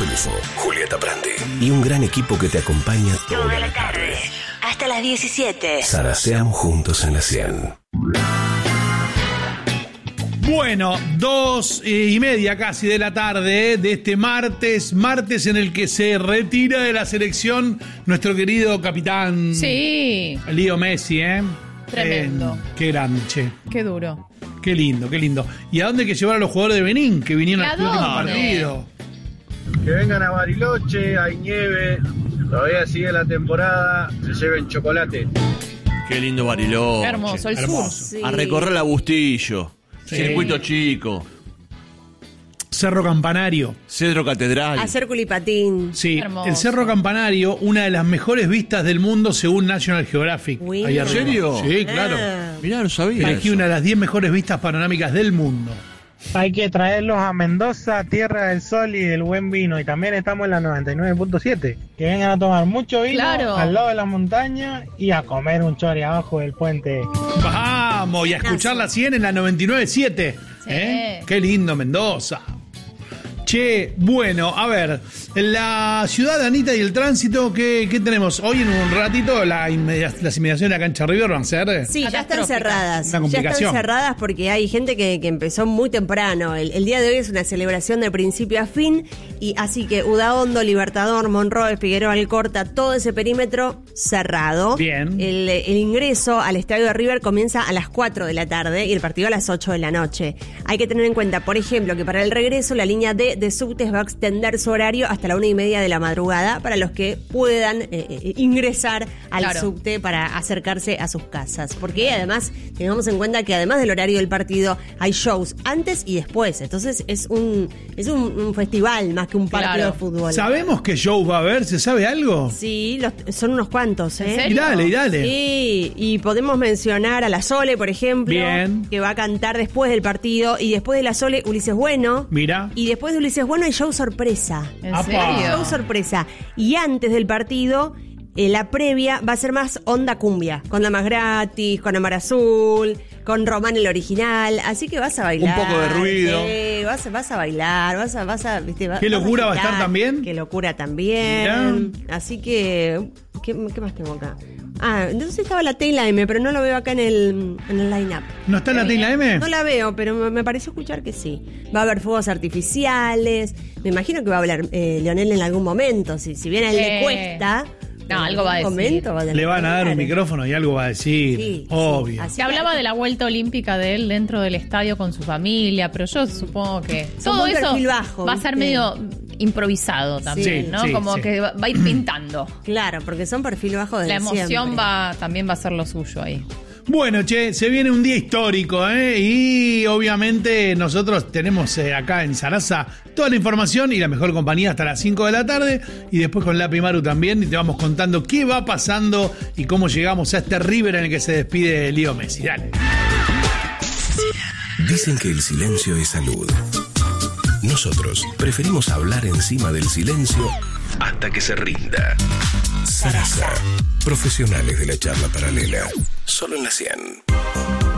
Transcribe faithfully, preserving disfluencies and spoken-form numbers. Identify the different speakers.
Speaker 1: Rulfo, Julieta Prandi y un gran equipo que te acompaña toda la tarde.
Speaker 2: Hasta las diecisiete.
Speaker 1: Zaraseamos juntos en la cien.
Speaker 3: Bueno, dos y media casi de la tarde de este martes, martes en el que se retira de la selección nuestro querido capitán.
Speaker 4: Sí.
Speaker 3: Leo Messi, ¿eh?
Speaker 4: Tremendo.
Speaker 3: Eh, qué grande, che.
Speaker 4: Qué duro.
Speaker 3: Qué lindo, qué lindo. ¿Y a dónde hay que llevar a los jugadores de Benín que vinieron al último
Speaker 4: dónde?
Speaker 3: partido?
Speaker 5: Que vengan a Bariloche, hay nieve, todavía sigue la temporada, se lleven chocolate.
Speaker 6: Qué lindo Bariloche.
Speaker 4: Qué hermoso, el
Speaker 3: hermoso.
Speaker 4: sur.
Speaker 2: Sí.
Speaker 6: A recorrer la Bustillo.
Speaker 3: Sí.
Speaker 6: Circuito chico.
Speaker 3: Cerro Campanario.
Speaker 6: Cedro Catedral.
Speaker 2: Hacer culipatín.
Speaker 3: Sí,
Speaker 4: Hermoso.
Speaker 3: el Cerro Campanario, una de las mejores vistas del mundo según National Geographic.
Speaker 2: Uy.
Speaker 3: Ahí
Speaker 2: ¿En
Speaker 3: arriba.
Speaker 6: serio?
Speaker 3: Sí, claro.
Speaker 2: Ah.
Speaker 6: Mirá, no sabía.
Speaker 3: Elegí
Speaker 6: eso.
Speaker 3: una de las diez mejores vistas panorámicas del mundo.
Speaker 7: Hay que traerlos a Mendoza, tierra del sol y del buen vino. Y también estamos en la noventa y nueve punto siete. Que vengan a tomar mucho vino
Speaker 4: Claro.
Speaker 7: al lado de la montaña y a comer un chori abajo del puente.
Speaker 3: Vamos, y a escuchar la cien en la noventa y nueve punto siete.
Speaker 4: Sí.
Speaker 3: ¿Eh? Qué lindo Mendoza. Che, bueno, a ver, en la ciudad, Anita, y el tránsito, ¿qué, qué tenemos? Hoy en un ratito la inmedia- las inmediaciones de la cancha River van a ser...
Speaker 2: Sí, ya están
Speaker 4: Catastrófica.
Speaker 2: cerradas.
Speaker 3: Una
Speaker 2: Ya
Speaker 3: complicación.
Speaker 2: están cerradas porque hay gente que, que empezó muy temprano. El, el día de hoy es una celebración de principio a fin. Y así que Udaondo, Libertador, Monroe, Figueroa Alcorta, todo ese perímetro cerrado.
Speaker 3: Bien.
Speaker 2: El, el ingreso al estadio de River comienza a las cuatro de la tarde y el partido a las ocho de la noche. Hay que tener en cuenta, por ejemplo, que para el regreso la línea D de subtes va a extender su horario hasta la una y media de la madrugada para los que puedan eh, eh, ingresar al
Speaker 4: Claro.
Speaker 2: subte para acercarse a sus casas. Porque además, tengamos en cuenta que además del horario del partido, hay shows antes y después. Entonces es un es un, un festival más que un partido
Speaker 4: Claro.
Speaker 2: de fútbol.
Speaker 3: ¿Sabemos qué show va a haber? ¿Se sabe algo?
Speaker 2: Sí, los- son unos cuantos, ¿eh?
Speaker 4: ¿En serio?
Speaker 3: Y dale, y dale.
Speaker 2: Sí, y podemos mencionar a la Sole, por ejemplo,
Speaker 3: Bien.
Speaker 2: que va a cantar después del partido, y después de la Sole, Ulises Bueno.
Speaker 3: Mira.
Speaker 2: Y después de Ulises Bueno hay show sorpresa.
Speaker 4: ¿En
Speaker 3: Apa.
Speaker 4: serio?
Speaker 2: Show sorpresa. Y antes del partido, eh, la previa va a ser más onda cumbia, con Damas Gratis, con Amar Azul, con Román el original, así que vas a bailar.
Speaker 6: Un poco de ruido.
Speaker 2: Sí, vas, a- vas a bailar, vas a, vas a, viste,
Speaker 3: ¿Qué
Speaker 2: vas
Speaker 3: locura va a
Speaker 2: girar.
Speaker 3: estar también?
Speaker 2: Qué locura también. Así que, ¿qué, qué más tengo acá? Ah, entonces estaba la T y la M, pero no lo veo acá en el, en el line-up.
Speaker 3: ¿No está en la T y la M?
Speaker 2: No la veo, pero me, me pareció escuchar que sí. Va a haber fuegos artificiales. Me imagino que va a hablar eh, Leonel en algún momento. Si, si bien a él le
Speaker 4: Eh,
Speaker 2: cuesta.
Speaker 4: no,
Speaker 2: en
Speaker 4: algo va a
Speaker 2: algún
Speaker 4: decir.
Speaker 2: momento va a tener
Speaker 3: Le van a
Speaker 2: que
Speaker 3: dar un
Speaker 2: hablar.
Speaker 3: micrófono y algo va a decir.
Speaker 2: Sí,
Speaker 3: Obvio.
Speaker 2: sí, así
Speaker 4: Se hablaba de la vuelta olímpica de él dentro del estadio con su familia, pero yo supongo que
Speaker 2: Son
Speaker 4: todo
Speaker 2: muy
Speaker 4: eso
Speaker 2: perfil bajo,
Speaker 4: va a ser
Speaker 2: ¿viste?
Speaker 4: medio improvisado también,
Speaker 3: Sí,
Speaker 4: ¿no?
Speaker 3: sí,
Speaker 4: Como
Speaker 3: sí.
Speaker 4: que va va a ir pintando.
Speaker 2: Claro, porque son perfil bajo de
Speaker 4: La emoción va también va a ser lo suyo ahí.
Speaker 3: Bueno, che, se viene un día histórico, ¿eh? Y obviamente nosotros tenemos eh, acá en Sarasa toda la información y la mejor compañía hasta las cinco de la tarde. Y después con Lapi Maru también. Y te vamos contando qué va pasando y cómo llegamos a este River en el que se despide Leo Messi. Dale.
Speaker 1: Dicen que el silencio es salud. Nosotros preferimos hablar encima del silencio hasta que se rinda. Sarasa. Profesionales de la charla paralela. Solo en la cien.